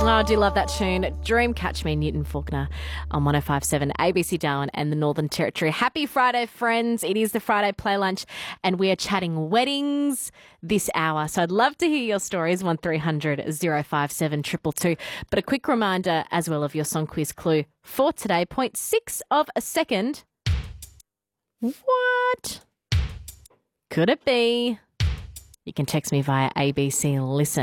Oh, I do love that tune. Dream Catch Me, Newton Faulkner on 105.7 ABC Darwin and the Northern Territory. Happy Friday, friends. It is the Friday Play Lunch and we are chatting weddings this hour. So I'd love to hear your stories, 1300 057 222. But a quick reminder as well of your song quiz clue for today. 0.6 of a second. What could it be? You can text me via ABC Listen.